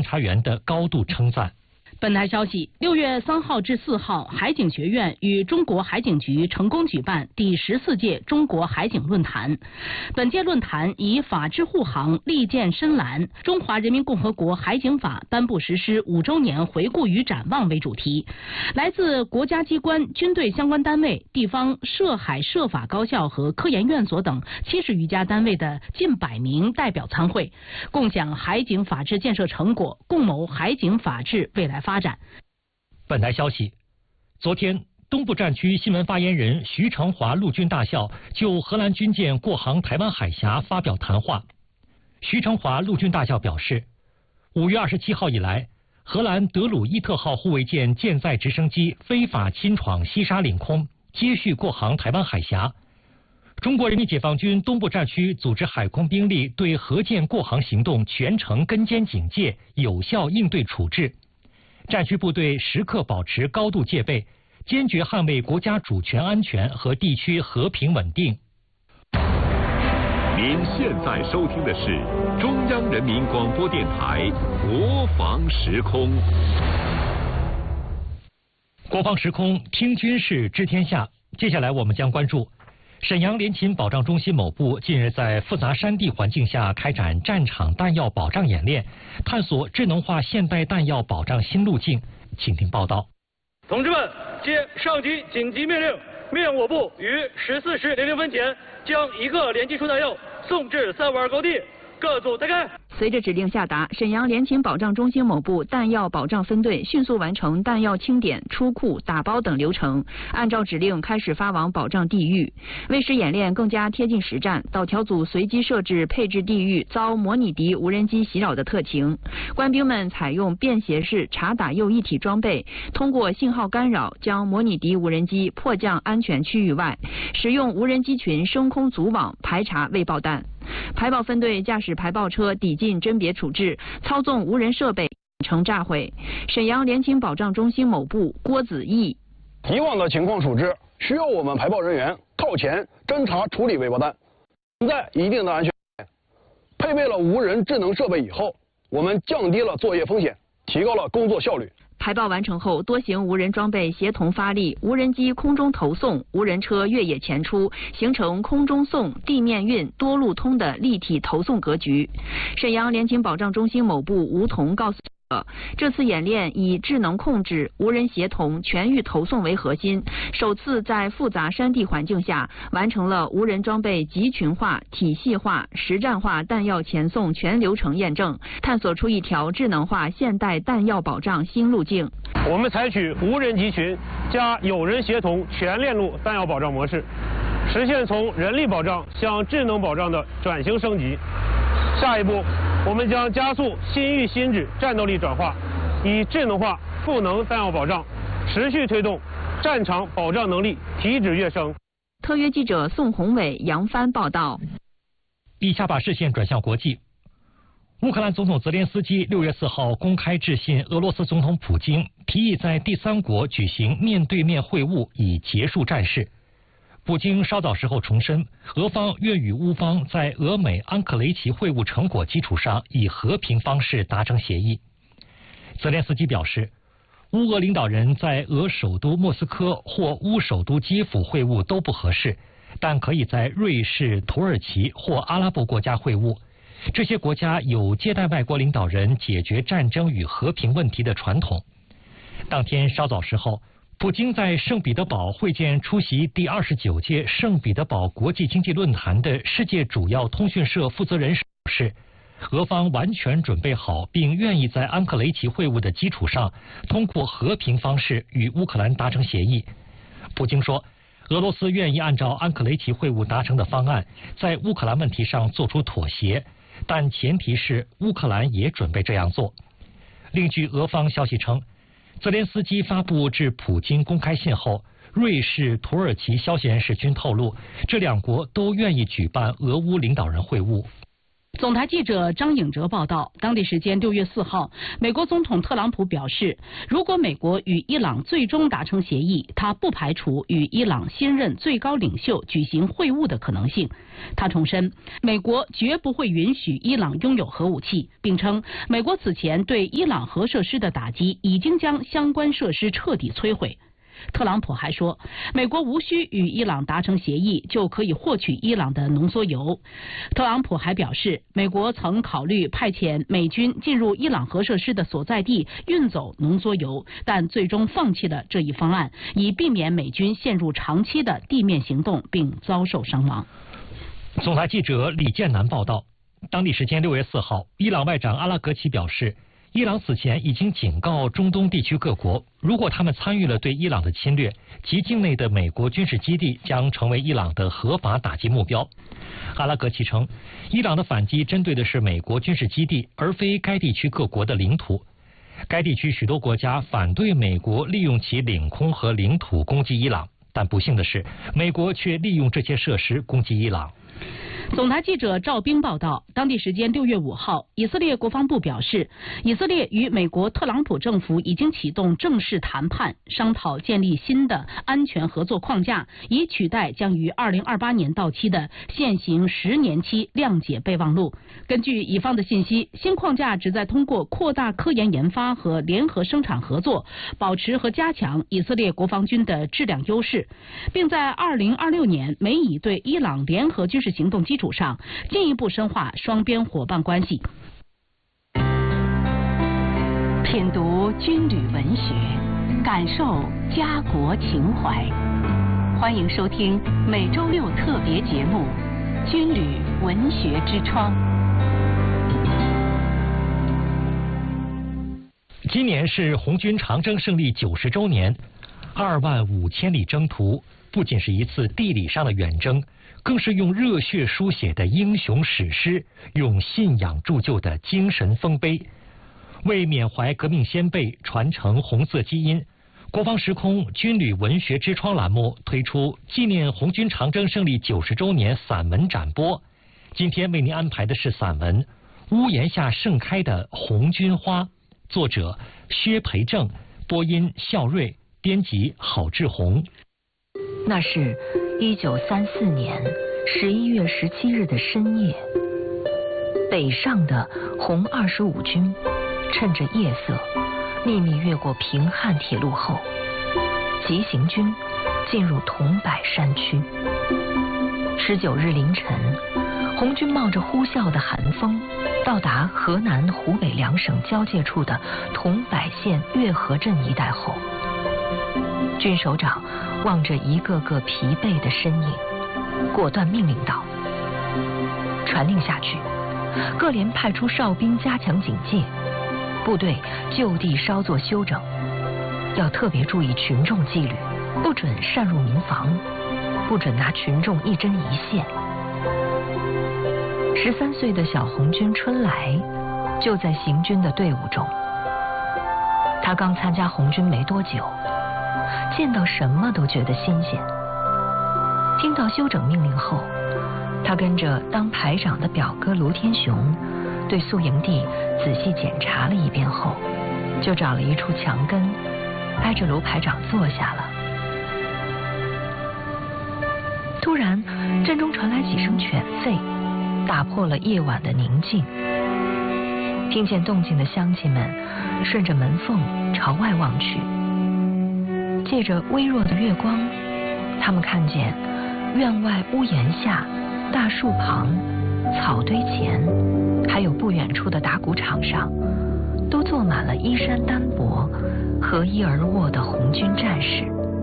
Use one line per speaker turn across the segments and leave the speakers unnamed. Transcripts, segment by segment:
察员的高度称赞。
本台消息，6月3号至4号，海警学院与中国海警局成功举办第14届中国海警论坛。本届论坛以法治护航，利剑深蓝，中华人民共和国海警法颁布实施5周年回顾与展望为主题。来自国家机关、军队相关单位、地方涉海涉法高校和科研院所等70余家单位的近100名代表参会，共享海警法治建设成果，共谋海警法治未来发展。
本台消息，昨天，东部战区新闻发言人徐成华陆军大校就荷兰军舰过航台湾海峡发表谈话。徐成华陆军大校表示，5月27号以来，荷兰德鲁伊特号护卫舰舰载直升机非法侵闯西沙领空，接续过航台湾海峡。中国人民解放军东部战区组织海空兵力对荷舰过航行动全程跟监警戒，有效应对处置。战区部队时刻保持高度戒备，坚决捍卫国家主权安全和地区和平稳定。
您现在收听的是中央人民广播电台国防时空。
国防时空，听军事知天下。接下来我们将关注沈阳联勤保障中心某部近日在复杂山地环境下开展战场弹药保障演练，探索智能化现代弹药保障新路径。请听报道。
同志们，接上级紧急命令，命我部于14时00分前将1个连击出弹药送至3碗高地，各组再开。
随着指令下达，沈阳联勤保障中心某部弹药保障分队迅速完成弹药清点、出库、打包等流程，按照指令开始发往保障地域。为使演练更加贴近实战，导条组随机设置配置地域遭模拟敌无人机袭扰的特情，官兵们采用便携式察打诱一体装备，通过信号干扰将模拟敌无人机迫降安全区域外，使用无人机群升空组网排查未爆弹。排爆分队驾驶排爆车抵近甄别处置，操纵无人设备成炸毁。沈阳联勤保障中心某部郭子义：
以往的情况处置需要我们排爆人员靠前侦查处理未爆弹，存在一定的安全。配备了无人智能设备以后，我们降低了作业风险，提高了工作效率。
排爆完成后，多型无人装备协同发力，无人机空中投送，无人车越野前出，形成空中送、地面运、多路通的立体投送格局。沈阳联勤保障中心某部吴彤告诉这次演练以智能控制、无人协同、全域投送为核心，首次在复杂山地环境下完成了无人装备集群化、体系化、实战化弹药前送全流程验证，探索出一条智能化现代弹药保障新路径。
我们采取无人集群加有人协同全链路弹药保障模式，实现从人力保障向智能保障的转型升级。下一步，我们将加速新域新质战斗力转化，以智能化赋能弹药保障，持续推动战场保障能力提质跃升。
特约记者宋宏伟、杨帆报道。
以下把视线转向国际。乌克兰总统泽连斯基6月4号公开致信俄罗斯总统普京，提议在第三国举行面对面会晤，以结束战事。普京稍早时候重申，俄方愿与乌方在俄美安克雷奇会晤成果基础上，以和平方式达成协议。泽连斯基表示，乌俄领导人在俄首都莫斯科或乌首都基辅会晤都不合适，但可以在瑞士、土耳其或阿拉伯国家会晤。这些国家有接待外国领导人解决战争与和平问题的传统。当天稍早时候，普京在圣彼得堡会见出席第29届圣彼得堡国际经济论坛的世界主要通讯社负责人表示，俄方完全准备好并愿意在安克雷奇会晤的基础上，通过和平方式与乌克兰达成协议。普京说，俄罗斯愿意按照安克雷奇会晤达成的方案，在乌克兰问题上做出妥协，但前提是乌克兰也准备这样做。另据俄方消息称，泽连斯基发布致普京公开信后，瑞士、土耳其消息人士均透露，这两国都愿意举办俄乌领导人会晤。
总台记者张颖哲报道，当地时间6月4号，美国总统特朗普表示，如果美国与伊朗最终达成协议，他不排除与伊朗新任最高领袖举行会晤的可能性。他重申，美国绝不会允许伊朗拥有核武器，并称美国此前对伊朗核设施的打击已经将相关设施彻底摧毁。特朗普还说，美国无需与伊朗达成协议就可以获取伊朗的浓缩铀。特朗普还表示，美国曾考虑派遣美军进入伊朗核设施的所在地运走浓缩铀，但最终放弃了这一方案，以避免美军陷入长期的地面行动并遭受伤亡。
总台记者李建南报道，当地时间6月4号，伊朗外长阿拉格齐表示，伊朗此前已经警告中东地区各国，如果他们参与了对伊朗的侵略，其境内的美国军事基地将成为伊朗的合法打击目标。阿拉格齐称，伊朗的反击针对的是美国军事基地，而非该地区各国的领土。该地区许多国家反对美国利用其领空和领土攻击伊朗，但不幸的是，美国却利用这些设施攻击伊朗。
总台记者赵冰报道，当地时间6月5号，以色列国防部表示，以色列与美国特朗普政府已经启动正式谈判，商讨建立新的安全合作框架，以取代将于2028年到期的现行10年期谅解备忘录。根据乙方的信息，新框架旨在通过扩大科研研发和联合生产合作，保持和加强以色列国防军的质量优势，并在2026年美以对伊朗联合军事行动基础上进一步深化双边伙伴关系。
品读军旅文学，感受家国情怀。欢迎收听每周六特别节目《军旅文学之窗》。
今年是红军长征胜利90周年，25000里征途不仅是一次地理上的远征，更是用热血书写的英雄史诗，用信仰铸就的精神丰碑。为缅怀革命先辈，传承红色基因，国防时空军旅文学之窗栏目推出纪念红军长征胜利90周年散文展播。今天为您安排的是散文《屋檐下盛开的红军花》，作者薛培正，播音孝瑞，编辑郝志红。
那是1934年11月17日的深夜，北上的红25军趁着夜色秘密越过平汉铁路后，急行军进入桐柏山区。19日凌晨，红军冒着呼啸的寒风到达河南湖北两省交界处的桐柏县月河镇一带后，军首长望着一个个疲惫的身影，果断命令道：传令下去，各连派出哨兵加强警戒，部队就地稍作休整，要特别注意群众纪律，不准擅入民房，不准拿群众一针一线。13岁的小红军春来就在行军的队伍中，他刚参加红军没多久，见到什么都觉得新鲜。听到休整命令后，他跟着当排长的表哥卢天雄对宿营地仔细检查了一遍后，就找了一处墙根，挨着卢排长坐下了。突然，阵中传来几声犬吠，打破了夜晚的宁静。听见动静的乡亲们顺着门缝朝外望去，借着微弱的月光，他们看见院外屋檐下、大树旁、草堆前，还有不远处的打谷场上，都坐满了衣衫单薄、合衣而卧的红军战士。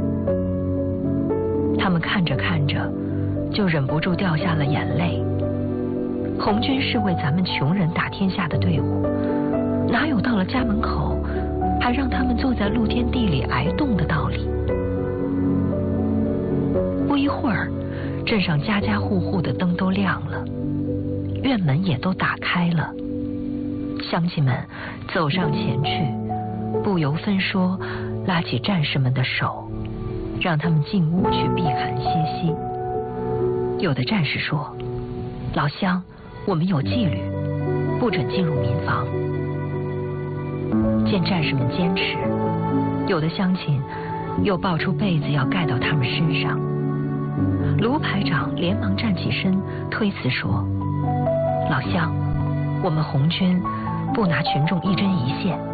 他们看着看着，就忍不住掉下了眼泪。红军是为咱们穷人打天下的队伍，哪有到了家门口还让他们坐在露天地里挨冻的道理？不一会儿，镇上家家户户的灯都亮了，院门也都打开了。乡亲们走上前去，不由分说拉起战士们的手，让他们进屋去避寒歇息。有的战士说：老乡， 我们有纪律，不准进入民房。见战士们坚持，有的乡亲又抱出被子要盖到他们身上。卢排长连忙站起身推辞说：“老乡，我们红军不拿群众一针一线，